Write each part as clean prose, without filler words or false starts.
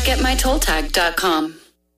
at getmytolltag.com.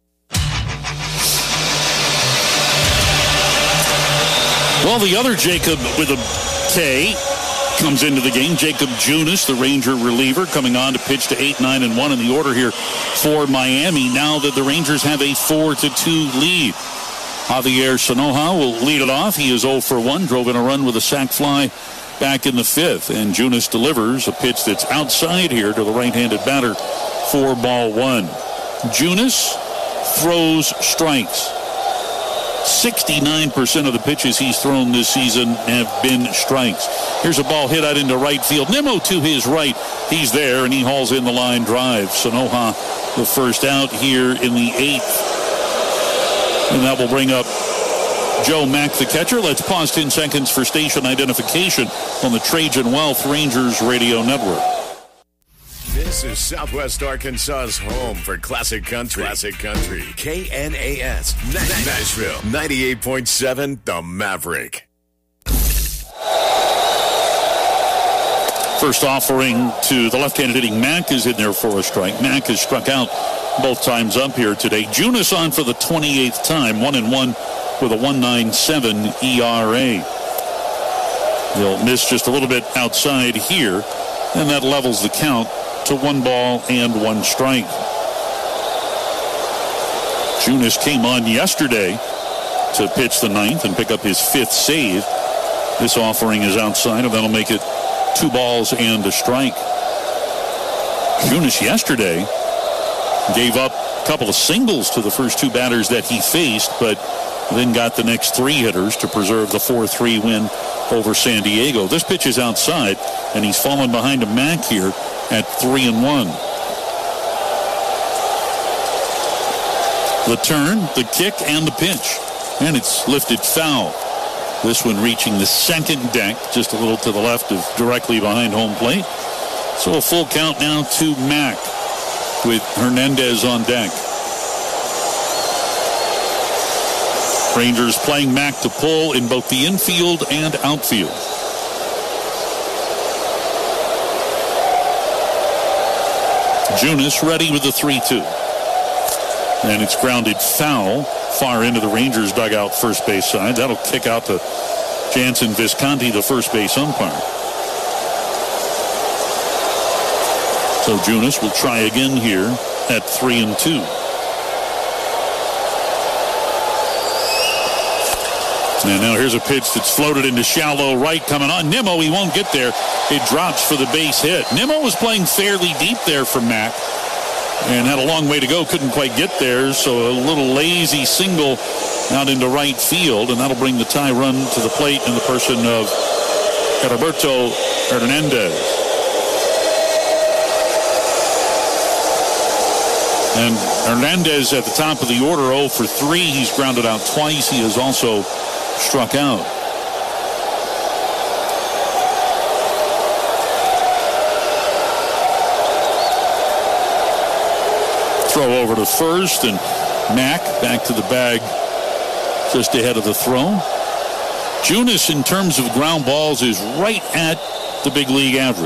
Well, the other Jacob with a K comes into the game. Jacob Junis, the Ranger reliever, coming on to pitch to 8-9-1 in the order here for Miami. Now that the Rangers have a 4-2 lead. Javier Sanoja will lead it off. He is 0 for 1, drove in a run with a sac fly back in the fifth. And Junis delivers a pitch that's outside here to the right-handed batter for ball one. Junis throws strikes. 69% of the pitches he's thrown this season have been strikes. Here's a ball hit out into right field. Nimmo to his right. He's there, and he hauls in the line drive. Sanoja, the first out here in the eighth. And that will bring up Joe Mack, the catcher. Let's pause 10 seconds for station identification on the Trajan Wealth Rangers Radio Network. This is Southwest Arkansas's home for classic country. Classic country. KNAS. Nashville. 98.7 The Maverick. First offering to the left-handed hitting Mack is in there for a strike. Mack has struck out both times up here today. Junis on for the 28th time, 1-1 with a 1.97 ERA. He'll miss just a little bit outside here, and that levels the count to 1 ball and 1 strike. Junis came on yesterday to pitch the 9th and pick up his 5th save. This offering is outside, and that'll make it 2 balls and a strike. Junis yesterday gave up a couple of singles to the first 2 batters that he faced, but then got the next 3 hitters to preserve the 4-3 win over San Diego. This pitch is outside, and he's fallen behind a Mack here at 3-1. The turn, the kick, and the pitch. And it's lifted foul. This one reaching the second deck, just a little to the left of directly behind home plate. So a full count now to Mack with Hernandez on deck. Rangers playing Mack to pull in both the infield and outfield. Junis ready with the 3-2. And it's grounded foul far into the Rangers dugout first base side. That'll kick out to Jansen Visconti, the first base umpire. So Junis will try again here at 3-2. And now here's a pitch that's floated into shallow right coming on. Nimmo, he won't get there. It drops for the base hit. Nimmo was playing fairly deep there for Mack and had a long way to go. Couldn't quite get there, so a little lazy single out into right field, and that'll bring the tie run to the plate in the person of Heriberto Hernandez. And Hernandez at the top of the order, 0 for 3. He's grounded out twice. He has also struck out. Throw over to first, and Mack back to the bag just ahead of the throw. Junis, in terms of ground balls, is right at the big league average.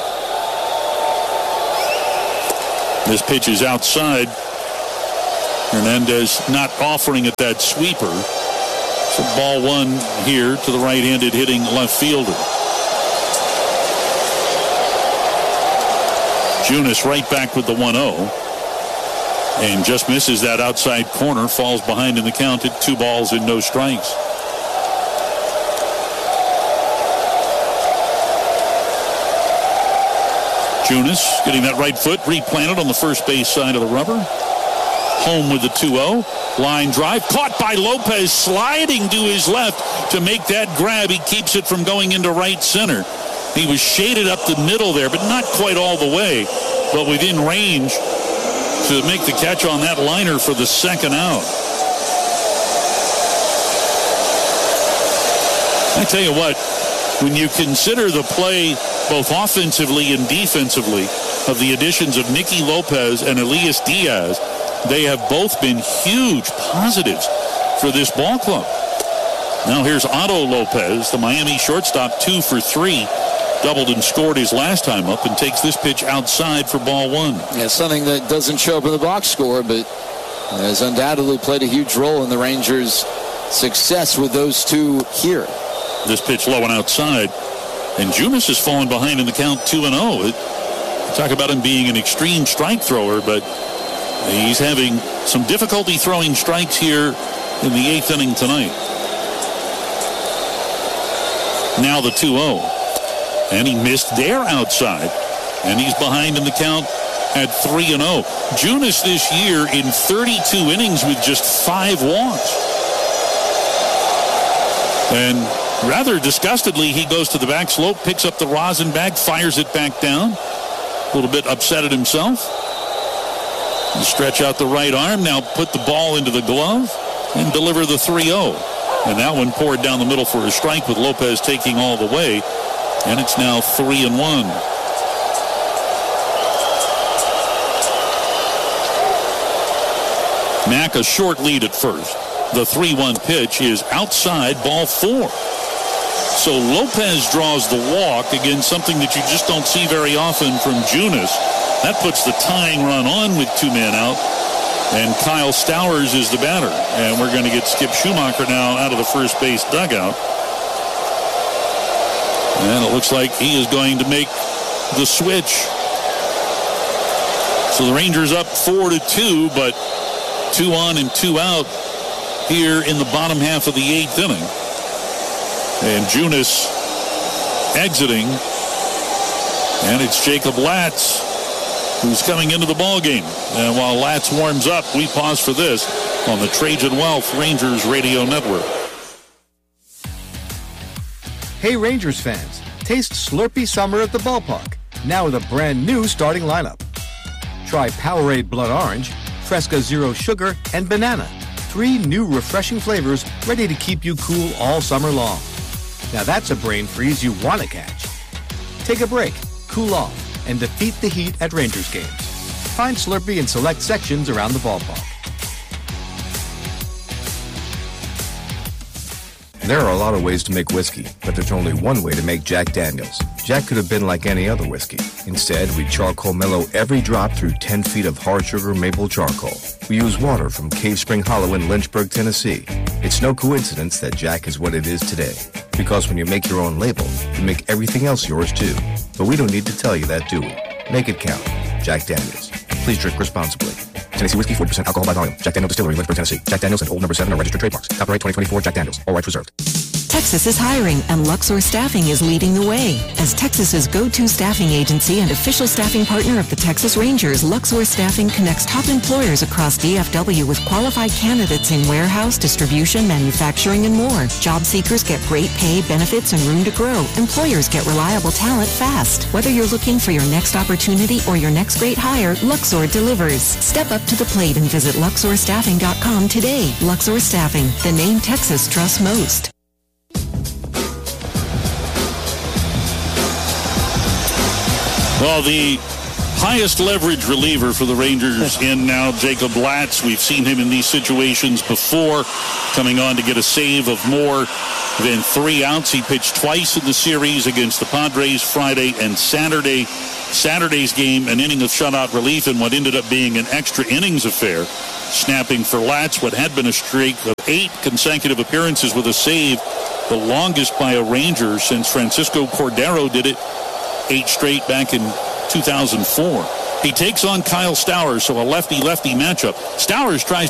This pitch is outside. Hernandez not offering it that sweeper. So ball one here to the right-handed hitting left fielder. Junis right back with the 1-0. And just misses that outside corner. Falls behind in the count at 2 balls and no strikes. Junis getting that right foot replanted on the first base side of the rubber. Home with the 2-0. Line drive caught by Lopez, sliding to his left to make that grab. He keeps it from going into right center. He was shaded up the middle there, but not quite all the way, but within range to make the catch on that liner for the second out. I tell you what, when you consider the play both offensively and defensively of the additions of Nicky Lopez and Elias Diaz, they have both been huge positives for this ball club. Now here's Otto Lopez, the Miami shortstop, 2 for 3. doubled and scored his last time up, and takes this pitch outside for ball one. Yeah, something that doesn't show up in the box score, but has undoubtedly played a huge role in the Rangers' success with those two here. This pitch low and outside, and Junis has fallen behind in the count 2-0. Talk about him being an extreme strike thrower, but he's having some difficulty throwing strikes here in the 8th inning tonight. Now the 2-0. And he missed there outside. And he's behind in the count at 3-0. Junis this year in 32 innings with just 5 walks. And rather disgustedly, he goes to the back slope, picks up the rosin bag, fires it back down. A little bit upset at himself. And stretch out the right arm, now put the ball into the glove and deliver the 3-0. And that one poured down the middle for a strike with Lopez taking all the way. And it's now 3-1. Mack a short lead at first. The 3-1 pitch is outside, ball 4. So Lopez draws the walk, again, something that you just don't see very often from Junis. That puts the tying run on with 2 men out. And Kyle Stowers is the batter. And we're going to get Skip Schumacher now out of the first base dugout. And it looks like he is going to make the switch. So the Rangers up 4-2, but 2 on and 2 out here in the bottom half of the 8th inning. And Junis exiting. And it's Jacob Latz who's coming into the ball game. And while Latz warms up, we pause for this on the Trajan Wealth Rangers Radio Network. Hey Rangers fans, taste Slurpee Summer at the ballpark, now with a brand new starting lineup. Try Powerade Blood Orange, Fresca Zero Sugar, and Banana. 3 new refreshing flavors ready to keep you cool all summer long. Now that's a brain freeze you want to catch. Take a break, cool off, and defeat the heat at Rangers games. Find Slurpee in select sections around the ballpark. There are a lot of ways to make whiskey, but there's only one way to make Jack Daniels. Jack could have been like any other whiskey. Instead, we charcoal mellow every drop through 10 feet of hard sugar maple charcoal. We use water from Cave Spring Hollow in Lynchburg, Tennessee. It's no coincidence that Jack is what it is today. Because when you make your own label, you make everything else yours too. But we don't need to tell you that, do we? Make it count. Jack Daniels. Please drink responsibly. Tennessee Whiskey, 40% alcohol by volume. Jack Daniels Distillery, Lynchburg, Tennessee. Jack Daniels and Old No. 7 are registered trademarks. Copyright 2024 Jack Daniels. All rights reserved. Texas is hiring, and Luxor Staffing is leading the way. As Texas's go-to staffing agency and official staffing partner of the Texas Rangers, Luxor Staffing connects top employers across DFW with qualified candidates in warehouse, distribution, manufacturing, and more. Job seekers get great pay, benefits, and room to grow. Employers get reliable talent fast. Whether you're looking for your next opportunity or your next great hire, Luxor delivers. Step up to the plate and visit LuxorStaffing.com today. Luxor Staffing, the name Texas trusts most. Well, the highest leverage reliever for the Rangers in now, Jacob Latz. We've seen him in these situations before, coming on to get a save of more than 3 outs. He pitched twice in the series against the Padres, Friday and Saturday. Saturday's game, an inning of shutout relief in what ended up being an extra innings affair. Snapping for Latz what had been a streak of 8 consecutive appearances with a save, the longest by a Ranger since Francisco Cordero did it 8 straight back in 2004. He takes on Kyle Stowers, so a lefty-lefty matchup. Stowers tries